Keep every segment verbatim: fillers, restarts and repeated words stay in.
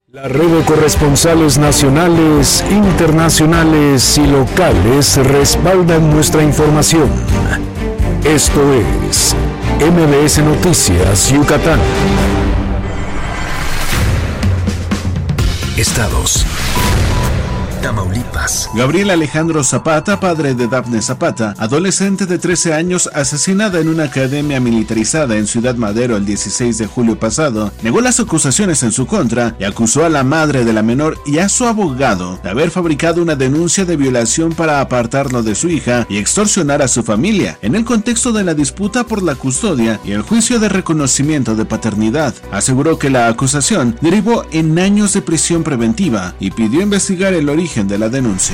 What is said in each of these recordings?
La red de corresponsales nacionales, internacionales y locales respaldan nuestra información. Esto es M B S Noticias Yucatán. Estados. Tamaulipas. Gabriel Alejandro Zapata, padre de Dafne Zapata, adolescente de trece años asesinada en una academia militarizada en Ciudad Madero el dieciséis de julio pasado, negó las acusaciones en su contra y acusó a la madre de la menor y a su abogado de haber fabricado una denuncia de violación para apartarlo de su hija y extorsionar a su familia, en el contexto de la disputa por la custodia y el juicio de reconocimiento de paternidad. Aseguró que la acusación derivó en años de prisión preventiva y pidió investigar el origen de la denuncia.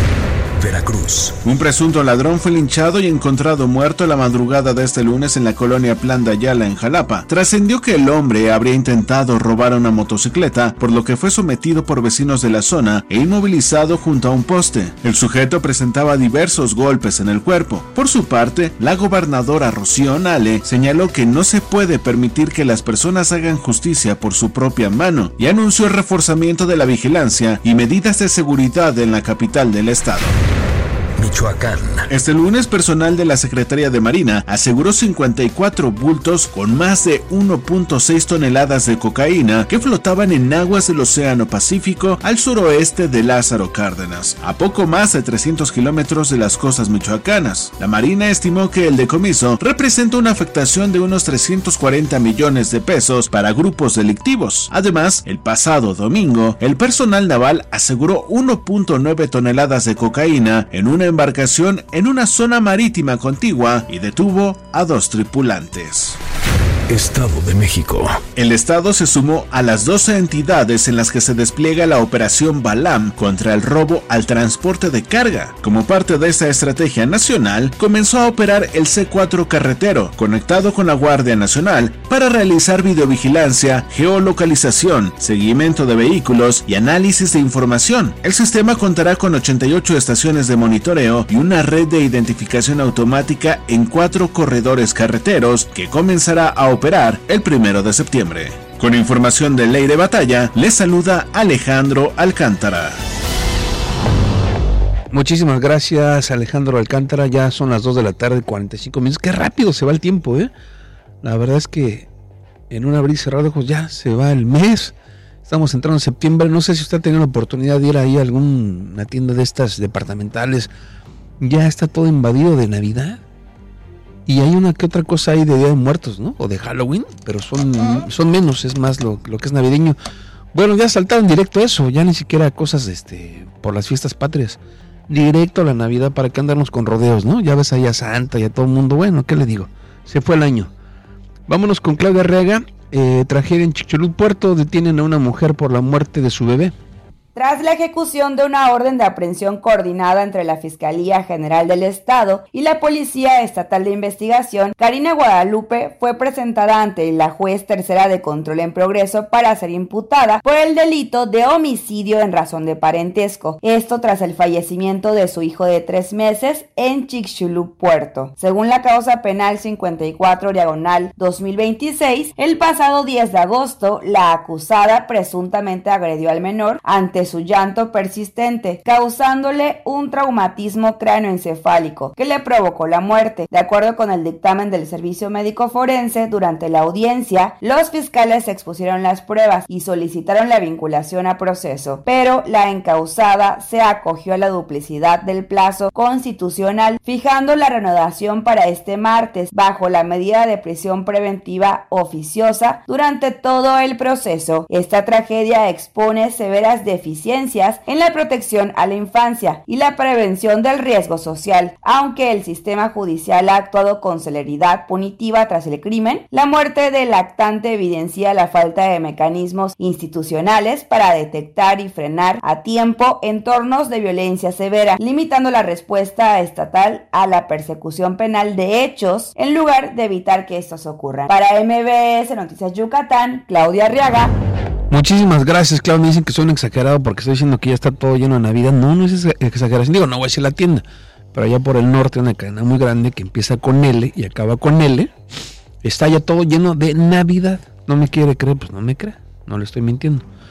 Veracruz. Un presunto ladrón fue linchado y encontrado muerto la madrugada de este lunes en la colonia Plan de Ayala, en Jalapa. Trascendió que el hombre habría intentado robar una motocicleta, por lo que fue sometido por vecinos de la zona e inmovilizado junto a un poste. El sujeto presentaba diversos golpes en el cuerpo. Por su parte, la gobernadora Rocío Nale señaló que no se puede permitir que las personas hagan justicia por su propia mano y anunció el reforzamiento de la vigilancia y medidas de seguridad en la capital del estado. Michoacán. Este lunes, personal de la Secretaría de Marina aseguró cincuenta y cuatro bultos con más de uno punto seis toneladas de cocaína que flotaban en aguas del Océano Pacífico al suroeste de Lázaro Cárdenas, a poco más de trescientos kilómetros de las costas michoacanas. La Marina estimó que el decomiso representa una afectación de unos trescientos cuarenta millones de pesos para grupos delictivos. Además, el pasado domingo, el personal naval aseguró uno punto nueve toneladas de cocaína en una embarcación en una zona marítima contigua y detuvo a dos tripulantes. Estado de México. El estado se sumó a las doce entidades en las que se despliega la operación Balam contra el robo al transporte de carga. Como parte de esta estrategia nacional, comenzó a operar el C cuatro carretero, conectado con la Guardia Nacional, para realizar videovigilancia, geolocalización, seguimiento de vehículos y análisis de información. El sistema contará con ochenta y ocho estaciones de monitoreo y una red de identificación automática en cuatro corredores carreteros que comenzará a operar el primero de septiembre. Con información de Ley de Batalla, les saluda Alejandro Alcántara. Muchísimas gracias, Alejandro Alcántara. Ya son las dos de la tarde, cuarenta y cinco minutos. Qué rápido se va el tiempo, ¿eh? La verdad es que en un abrir y cerrar de ojos ya se va el mes. Estamos entrando en septiembre. No sé si usted ha tenido la oportunidad de ir ahí a alguna tienda de estas departamentales. Ya está todo invadido de Navidad. Y hay una que otra cosa ahí de Día de Muertos, ¿no? O de Halloween, pero son, son menos, es más lo, lo que es navideño. Bueno, ya saltaron directo a eso, ya ni siquiera cosas este por las fiestas patrias. Directo a la Navidad, para que andarnos con rodeos, ¿no? Ya ves ahí a Santa y a todo el mundo. Bueno, ¿qué le digo? Se fue el año. Vámonos con Claudia Arriaga. Eh, tragedia en Chicxulub, Puerto. Detienen a una mujer por la muerte de su bebé. Tras la ejecución de una orden de aprehensión coordinada entre la Fiscalía General del Estado y la Policía Estatal de Investigación, Karina Guadalupe fue presentada ante la juez tercera de control en progreso para ser imputada por el delito de homicidio en razón de parentesco. Esto tras el fallecimiento de su hijo de tres meses en Chicxulub, Puerto. Según la causa penal cincuenta y cuatro diagonal dos mil veintiséis, el pasado diez de agosto, la acusada presuntamente agredió al menor ante su llanto persistente, causándole un traumatismo cráneoencefálico que le provocó la muerte. De acuerdo con el dictamen del Servicio Médico Forense, durante la audiencia, los fiscales expusieron las pruebas y solicitaron la vinculación a proceso, pero la encausada se acogió a la duplicidad del plazo constitucional, fijando la reanudación para este martes bajo la medida de prisión preventiva oficiosa durante todo el proceso. Esta tragedia expone severas deficiencias en la protección a la infancia y la prevención del riesgo social. Aunque el sistema judicial ha actuado con celeridad punitiva tras el crimen, la muerte del lactante evidencia la falta de mecanismos institucionales para detectar y frenar a tiempo entornos de violencia severa, limitando la respuesta estatal a la persecución penal de hechos en lugar de evitar que estos ocurran. Para M B S Noticias Yucatán, Claudia Arriaga. Muchísimas gracias, Claudia. Me dicen que soy un exagerado porque estoy diciendo que ya está todo lleno de Navidad. No, no es exageración. Digo, no voy a decir la tienda, pero allá por el norte hay una cadena muy grande que empieza con L y acaba con L. Está ya todo lleno de Navidad. ¿No me quiere creer? Pues no me crea. No le estoy mintiendo.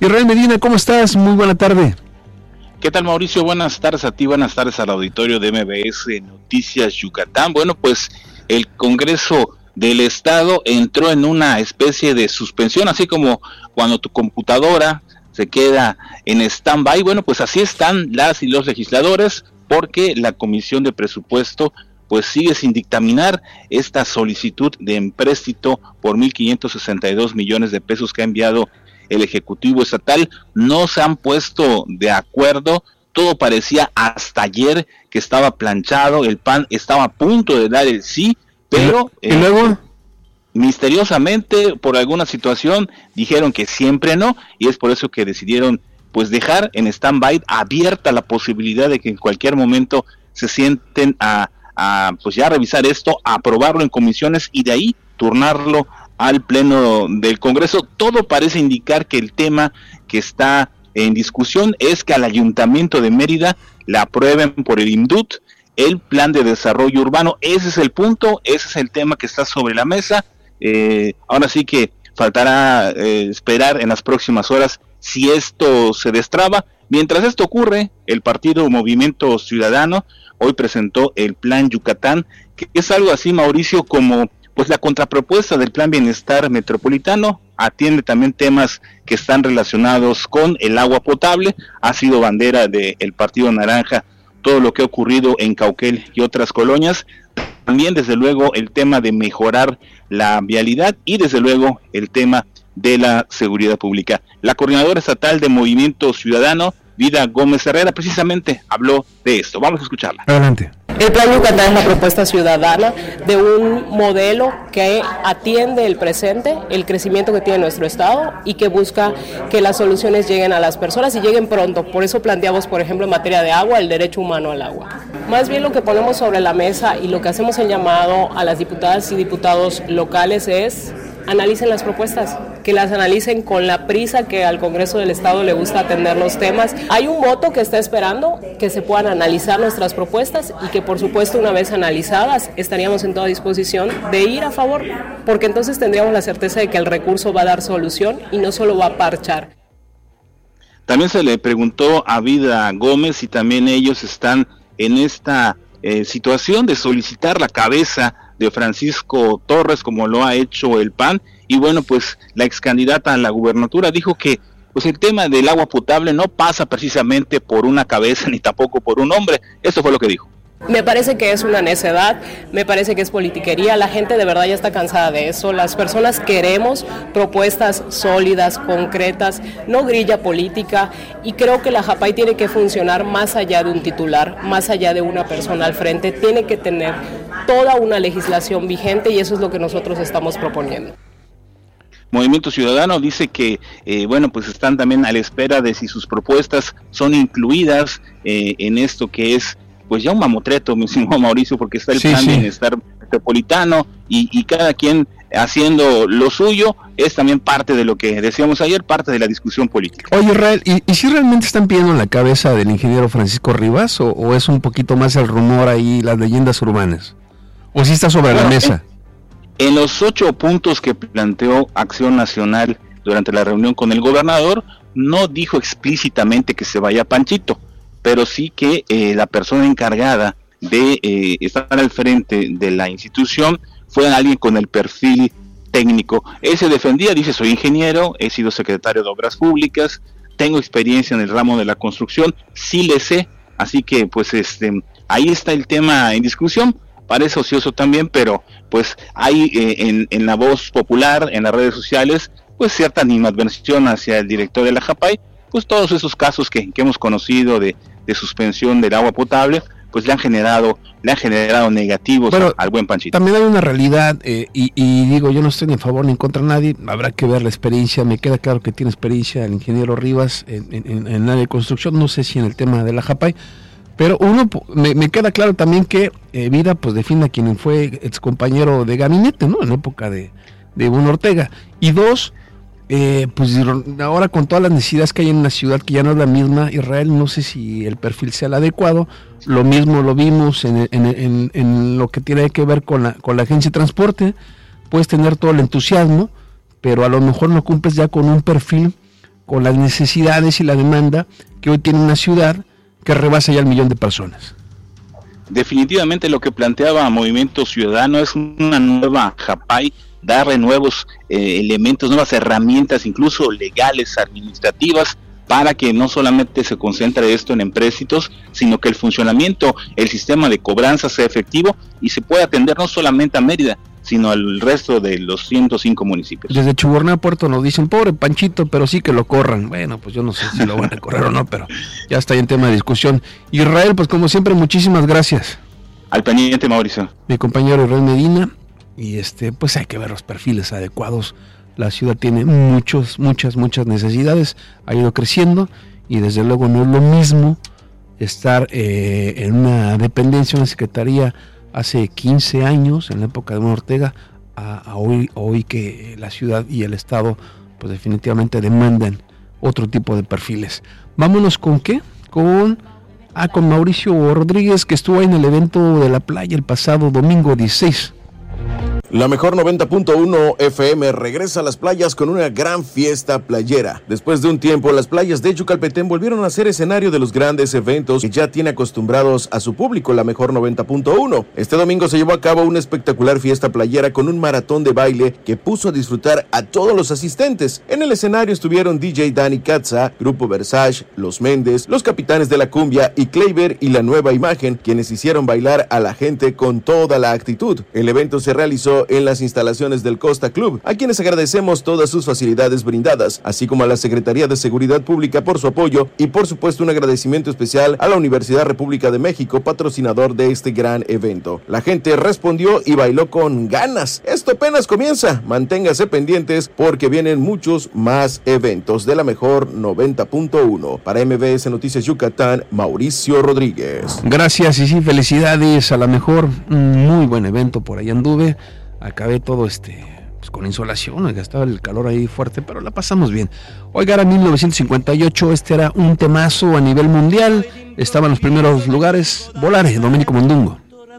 Israel Medina, ¿cómo estás? Muy buena tarde. ¿Qué tal, Mauricio? Buenas tardes a ti, buenas tardes al auditorio de M B S Noticias Yucatán. Bueno, pues el Congreso del Estado entró en una especie de suspensión, así como cuando tu computadora se queda en stand-by. Bueno, pues así están las y los legisladores, porque la Comisión de Presupuesto pues sigue sin dictaminar esta solicitud de empréstito por mil quinientos sesenta y dos millones de pesos que ha enviado el Ejecutivo Estatal. No se han puesto de acuerdo, todo parecía hasta ayer que estaba planchado, el P A N estaba a punto de dar el sí, pero ¿Y luego? Eh, misteriosamente, por alguna situación, dijeron que siempre no, y es por eso que decidieron pues dejar en stand-by abierta la posibilidad de que en cualquier momento se sienten a, a pues ya revisar esto, a aprobarlo en comisiones y de ahí turnarlo al Pleno del Congreso. Todo parece indicar que el tema que está en discusión es que al Ayuntamiento de Mérida le aprueben por el INDUT el Plan de Desarrollo Urbano. Ese es el punto, ese es el tema que está sobre la mesa. Eh, ahora sí que faltará eh, esperar en las próximas horas si esto se destraba. Mientras esto ocurre, el partido Movimiento Ciudadano hoy presentó el Plan Yucatán, que es algo así, Mauricio, como pues la contrapropuesta del Plan Bienestar Metropolitano. Atiende también temas que están relacionados con el agua potable. Ha sido bandera del Partido Naranja todo lo que ha ocurrido en Cauquel y otras colonias. También, desde luego, el tema de mejorar la vialidad y, desde luego, el tema de la seguridad pública. La coordinadora estatal de Movimiento Ciudadano, Vida Gómez Herrera, precisamente habló de esto. Vamos a escucharla. Adelante. El Plan Yucatán es la propuesta ciudadana de un modelo que atiende el presente, el crecimiento que tiene nuestro Estado y que busca que las soluciones lleguen a las personas y lleguen pronto. Por eso planteamos, por ejemplo, en materia de agua, el derecho humano al agua. Más bien lo que ponemos sobre la mesa y lo que hacemos el llamado a las diputadas y diputados locales es: analicen las propuestas, que las analicen con la prisa que al Congreso del Estado le gusta atender los temas. Hay un voto que está esperando que se puedan analizar nuestras propuestas y que, por supuesto, una vez analizadas, estaríamos en toda disposición de ir a favor, porque entonces tendríamos la certeza de que el recurso va a dar solución y no solo va a parchar. También se le preguntó a Vida Gómez si también ellos están en esta eh, situación de solicitar la cabeza de Francisco Torres, como lo ha hecho el P A N, y bueno, pues la ex candidata a la gubernatura dijo que pues el tema del agua potable no pasa precisamente por una cabeza ni tampoco por un hombre. Eso fue lo que dijo. Me parece que es una necedad, me parece que es politiquería, la gente de verdad ya está cansada de eso, las personas queremos propuestas sólidas, concretas, no grilla política, y creo que la Japay tiene que funcionar más allá de un titular, más allá de una persona al frente, tiene que tener toda una legislación vigente y eso es lo que nosotros estamos proponiendo. Movimiento Ciudadano dice que, eh, bueno, pues están también a la espera de si sus propuestas son incluidas eh, en esto que es pues ya un mamotreto, mi estimado Mauricio, porque está el sí, Plan sí. Bienestar Metropolitano y, y cada quien haciendo lo suyo, es también parte de lo que decíamos ayer, parte de la discusión política. Oye, Israel, ¿y, y si realmente están pidiendo la cabeza del ingeniero Francisco Rivas o, o es un poquito más el rumor ahí, las leyendas urbanas? ¿O si está sobre bueno, la mesa? En los ocho puntos que planteó Acción Nacional durante la reunión con el gobernador, no dijo explícitamente que se vaya Panchito, pero sí que eh, la persona encargada de eh, estar al frente de la institución fue alguien con el perfil técnico. Él se defendía, dice: soy ingeniero, he sido secretario de Obras Públicas, tengo experiencia en el ramo de la construcción, sí le sé, así que pues este ahí está el tema en discusión. Parece ocioso también, pero pues hay eh, en, en la voz popular, en las redes sociales, pues cierta animadversión hacia el director de la Japay, pues todos esos casos que, que hemos conocido de de suspensión del agua potable, pues le han generado, le han generado negativos bueno, al buen Panchito. También hay una realidad, eh, y, y digo, yo no estoy ni a favor ni en contra de nadie, habrá que ver la experiencia, me queda claro que tiene experiencia el ingeniero Rivas en, en, en área de construcción, no sé si en el tema de la Japay, pero uno, me, me queda claro también que eh, Vida, pues define a quien fue ex compañero de gabinete, ¿no? En época de, de Bruno Ortega, y dos, Eh, pues ahora con todas las necesidades que hay en una ciudad que ya no es la misma, Israel, no sé si el perfil sea el adecuado. Lo mismo lo vimos en, en, en, en lo que tiene que ver con la, con la agencia de transporte. Puedes tener todo el entusiasmo, pero a lo mejor no cumples ya con un perfil con las necesidades y la demanda que hoy tiene una ciudad que rebasa ya el millón de personas. Definitivamente lo que planteaba Movimiento Ciudadano es una nueva Japay, darle nuevos eh, elementos, nuevas herramientas, incluso legales, administrativas, para que no solamente se concentre esto en empréstitos, sino que el funcionamiento, el sistema de cobranza sea efectivo y se pueda atender no solamente a Mérida, sino al resto de los ciento cinco municipios. Desde Chuburná a Puerto nos dicen, pobre Panchito, pero sí que lo corran. Bueno, pues yo no sé si lo van a correr o no, pero ya está ahí en tema de discusión. Israel, pues como siempre, muchísimas gracias. Al pendiente, Mauricio. Mi compañero Israel Medina, y este, pues hay que ver los perfiles adecuados. La ciudad tiene muchos, muchas, muchas necesidades, ha ido creciendo y desde luego no es lo mismo estar eh, en una dependencia, una secretaría hace quince años, en la época de Manuel Ortega, a, a hoy, hoy que la ciudad y el Estado pues definitivamente demandan otro tipo de perfiles. Vámonos con qué, con, ah, con Mauricio Rodríguez, que estuvo ahí en el evento de la playa el pasado domingo dieciséis. La mejor noventa punto uno F M regresa a las playas con una gran fiesta playera. Después de un tiempo, las playas de Yucalpetén volvieron a ser escenario de los grandes eventos que ya tiene acostumbrados a su público la mejor noventa punto uno. Este domingo se llevó a cabo una espectacular fiesta playera con un maratón de baile que puso a disfrutar a todos los asistentes. En el escenario estuvieron D J Dani Katza, Grupo Versace, Los Méndez, Los Capitanes de la Cumbia y Kleiber y La Nueva Imagen, quienes hicieron bailar a la gente con toda la actitud. El evento se realizó en las instalaciones del Costa Club, a quienes agradecemos todas sus facilidades brindadas, así como a la Secretaría de Seguridad Pública por su apoyo y por supuesto un agradecimiento especial a la Universidad República de México, patrocinador de este gran evento. La gente respondió y bailó con ganas. Esto apenas comienza, manténgase pendientes porque vienen muchos más eventos de la mejor noventa punto uno. Para M B S Noticias Yucatán, Mauricio Rodríguez. Gracias y sí, felicidades a la mejor, un muy buen evento, por ahí anduve. Acabé todo este pues con insolación, oiga, estaba el calor ahí fuerte, pero la pasamos bien. Oiga, era mil novecientos cincuenta y ocho, este era un temazo a nivel mundial, estaba en los primeros lugares, Volare, Domenico Mondungo.